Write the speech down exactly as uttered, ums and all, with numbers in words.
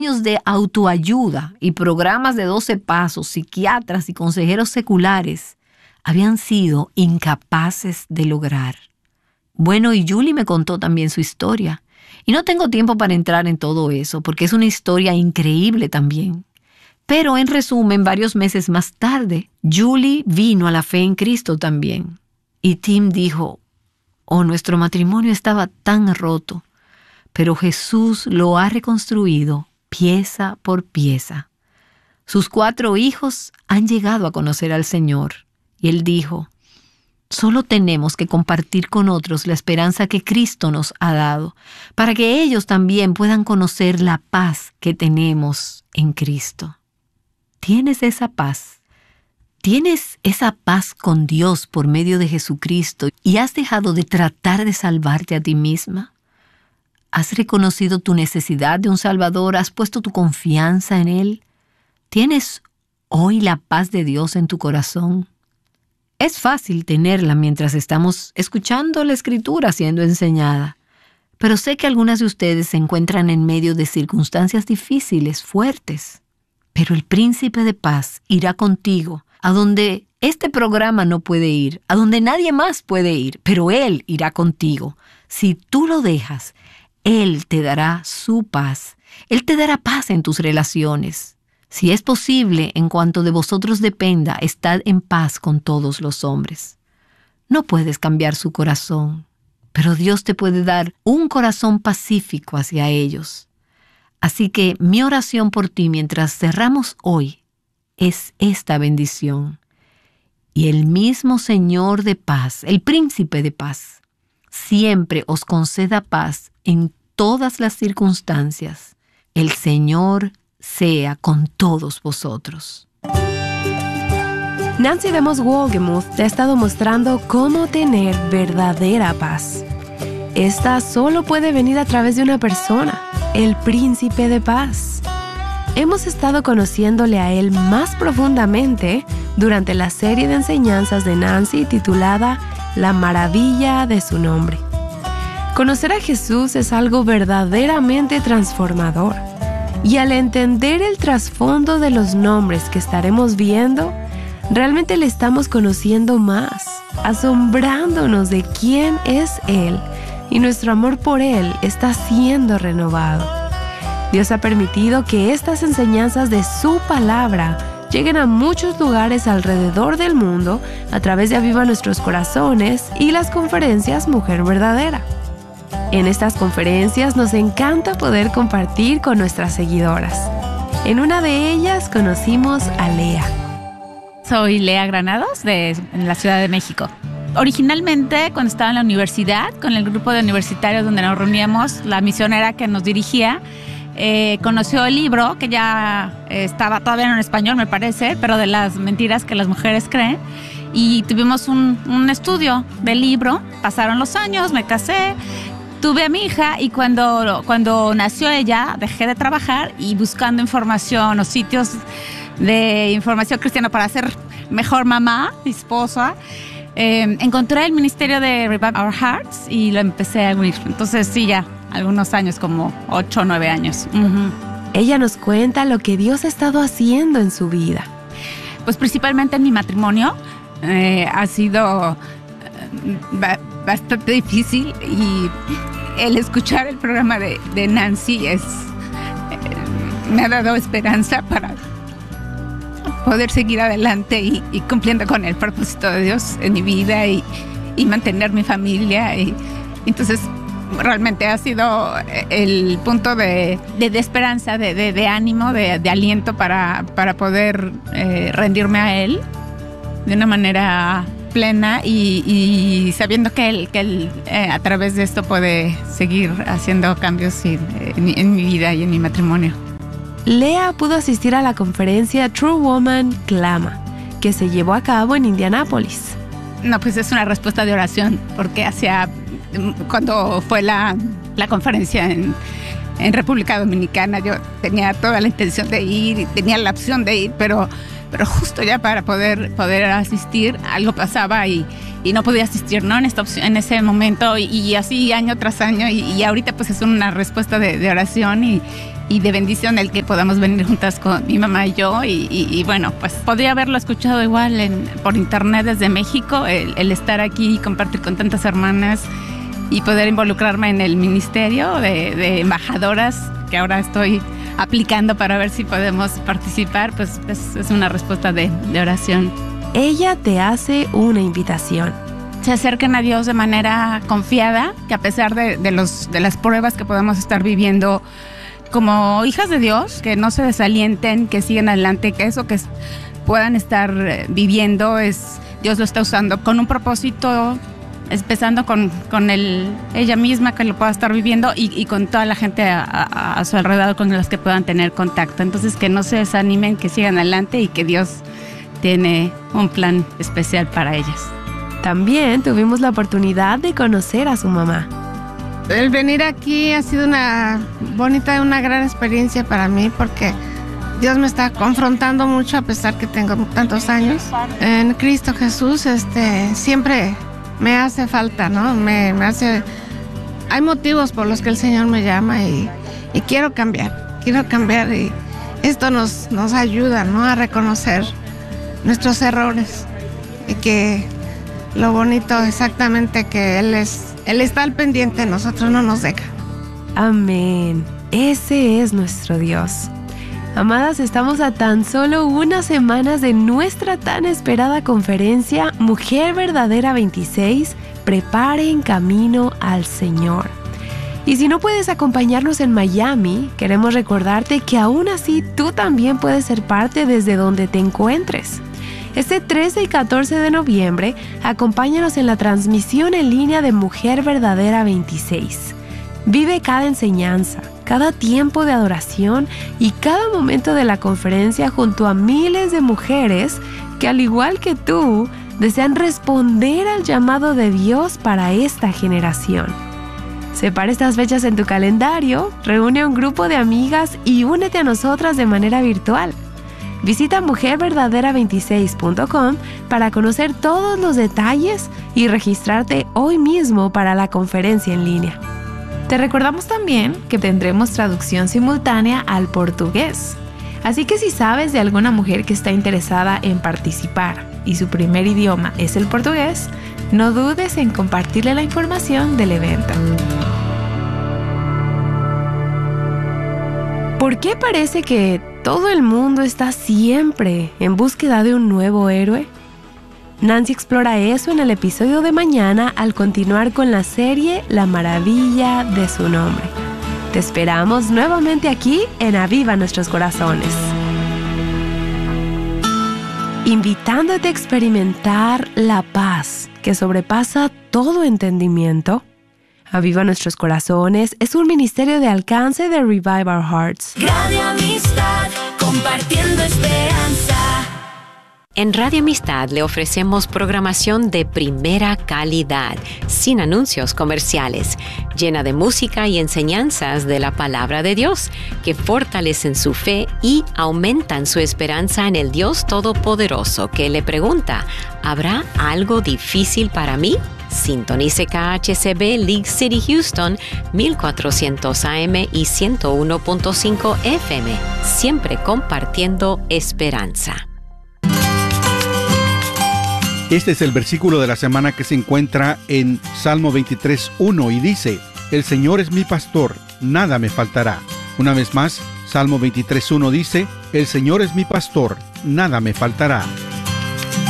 Años de autoayuda y programas de doce pasos, psiquiatras y consejeros seculares habían sido incapaces de lograr. Bueno, y Julie me contó también su historia. Y no tengo tiempo para entrar en todo eso, porque es una historia increíble también. Pero en resumen, varios meses más tarde, Julie vino a la fe en Cristo también. Y Tim dijo, oh, nuestro matrimonio estaba tan roto, pero Jesús lo ha reconstruido pieza por pieza. Sus cuatro hijos han llegado a conocer al Señor. Y él dijo, solo tenemos que compartir con otros la esperanza que Cristo nos ha dado, para que ellos también puedan conocer la paz que tenemos en Cristo. ¿Tienes esa paz? ¿Tienes esa paz con Dios por medio de Jesucristo y has dejado de tratar de salvarte a ti misma? ¿Has reconocido tu necesidad de un Salvador? ¿Has puesto tu confianza en Él? ¿Tienes hoy la paz de Dios en tu corazón? Es fácil tenerla mientras estamos escuchando la Escritura siendo enseñada, pero sé que algunas de ustedes se encuentran en medio de circunstancias difíciles, fuertes. Pero el Príncipe de Paz irá contigo a donde este programa no puede ir, a donde nadie más puede ir, pero Él irá contigo. Si tú lo dejas, Él te dará su paz. Él te dará paz en tus relaciones. Si es posible, en cuanto de vosotros dependa, estad en paz con todos los hombres. No puedes cambiar su corazón, pero Dios te puede dar un corazón pacífico hacia ellos. Así que mi oración por ti mientras cerramos hoy es esta bendición. Y el mismo Señor de paz, el Príncipe de Paz, siempre os conceda paz en todas las circunstancias. El Señor sea con todos vosotros. Nancy DeMoss Wolgemuth te ha estado mostrando cómo tener verdadera paz. Esta solo puede venir a través de una persona, el Príncipe de Paz. Hemos estado conociéndole a él más profundamente durante la serie de enseñanzas de Nancy titulada La maravilla de su nombre. Conocer a Jesús es algo verdaderamente transformador. Y al entender el trasfondo de los nombres que estaremos viendo, realmente le estamos conociendo más, asombrándonos de quién es Él, y nuestro amor por Él está siendo renovado. Dios ha permitido que estas enseñanzas de su palabra lleguen a muchos lugares alrededor del mundo a través de Aviva Nuestros Corazones y las conferencias Mujer Verdadera. En estas conferencias nos encanta poder compartir con nuestras seguidoras. En una de ellas conocimos a Lea. Soy Lea Granados de la Ciudad de México. Originalmente, cuando estaba en la universidad, con el grupo de universitarios donde nos reuníamos, la misionera que nos dirigía eh, conoció el libro, que ya eh, estaba todavía en español, me parece, pero de las mentiras que las mujeres creen. Y tuvimos un, un estudio del libro. Pasaron los años, me casé. Tuve a mi hija y cuando, cuando nació ella dejé de trabajar y buscando información o sitios de información cristiana para ser mejor mamá, esposa, eh, encontré el ministerio de Revive Our Hearts y lo empecé a unir. Entonces sí, ya algunos años, como ocho o nueve años. Uh-huh. Ella nos cuenta lo que Dios ha estado haciendo en su vida. Pues principalmente en mi matrimonio eh, ha sido eh, bastante difícil y el escuchar el programa de, de Nancy es, eh, me ha dado esperanza para poder seguir adelante y, y cumpliendo con el propósito de Dios en mi vida y, y mantener mi familia. Y, entonces realmente ha sido el punto de, de, de esperanza, de, de, de ánimo, de, de aliento para, para poder eh, rendirme a Él de una manera plena y, y sabiendo que él, que él eh, a través de esto puede seguir haciendo cambios en, en, en mi vida y en mi matrimonio. Lea pudo asistir a la conferencia True Woman Clama, que se llevó a cabo en Indianápolis. No, pues es una respuesta de oración, porque hacia cuando fue la, la conferencia en, en República Dominicana, yo tenía toda la intención de ir y tenía la opción de ir, pero pero justo ya para poder, poder asistir, algo pasaba y, y no podía asistir, ¿no? En esta opción, en ese momento, y, y así año tras año, y, y ahorita pues es una respuesta de, de oración y, y de bendición el que podamos venir juntas con mi mamá y yo. Y, y, y bueno, pues podría haberlo escuchado igual en, por internet desde México, el, el estar aquí y compartir con tantas hermanas y poder involucrarme en el ministerio de, de embajadoras que ahora estoy aplicando para ver si podemos participar, pues es, es una respuesta de, de oración. Ella te hace una invitación. Se acerquen a Dios de manera confiada, que a pesar de, de, los, de las pruebas que podemos estar viviendo como hijas de Dios, que no se desalienten, que sigan adelante, que eso que puedan estar viviendo, es Dios lo está usando con un propósito, empezando con, con el, ella misma que lo pueda estar viviendo y, y con toda la gente a, a, a su alrededor con las que puedan tener contacto. Entonces que no se desanimen, que sigan adelante y que Dios tiene un plan especial para ellas. También tuvimos la oportunidad de conocer a su mamá. El venir aquí ha sido una bonita, una gran experiencia para mí porque Dios me está confrontando mucho a pesar que tengo tantos años. En Cristo Jesús este, siempre me hace falta, ¿no? Me, me hace... Hay motivos por los que el Señor me llama y, y quiero cambiar, quiero cambiar y esto nos, nos ayuda, ¿no? A reconocer nuestros errores y que lo bonito exactamente que Él es... Él está al pendiente, nosotros no nos deja. Amén. Ese es nuestro Dios. Amadas, estamos a tan solo unas semanas de nuestra tan esperada conferencia Mujer Verdadera veintiséis, Prepare en Camino al Señor. Y si no puedes acompañarnos en Miami, queremos recordarte que aún así tú también puedes ser parte desde donde te encuentres. Este trece y catorce de noviembre, acompáñanos en la transmisión en línea de Mujer Verdadera veintiséis. Vive cada enseñanza, cada tiempo de adoración y cada momento de la conferencia junto a miles de mujeres que, al igual que tú, desean responder al llamado de Dios para esta generación. Separa estas fechas en tu calendario, reúne a un grupo de amigas y únete a nosotras de manera virtual. Visita mujer verdadera veintiséis punto com para conocer todos los detalles y registrarte hoy mismo para la conferencia en línea. Te recordamos también que tendremos traducción simultánea al portugués. Así que si sabes de alguna mujer que está interesada en participar y su primer idioma es el portugués, no dudes en compartirle la información del evento. ¿Por qué parece que todo el mundo está siempre en búsqueda de un nuevo héroe? Nancy explora eso en el episodio de mañana al continuar con la serie La Maravilla de su Nombre. Te esperamos nuevamente aquí en Aviva Nuestros Corazones. Invitándote a experimentar la paz que sobrepasa todo entendimiento. Aviva Nuestros Corazones es un ministerio de alcance de Revive Our Hearts. Radio Amistad, compartiendo esperanza. En Radio Amistad le ofrecemos programación de primera calidad, sin anuncios comerciales, llena de música y enseñanzas de la palabra de Dios, que fortalecen su fe y aumentan su esperanza en el Dios Todopoderoso, que le pregunta, ¿habrá algo difícil para mí? Sintonice K H C B League City Houston mil cuatrocientos A M y ciento uno punto cinco F M, siempre compartiendo esperanza. Este es el versículo de la semana que se encuentra en Salmo veintitrés uno y dice, El Señor es mi pastor, nada me faltará. Una vez más, Salmo veintitrés uno dice, El Señor es mi pastor, nada me faltará.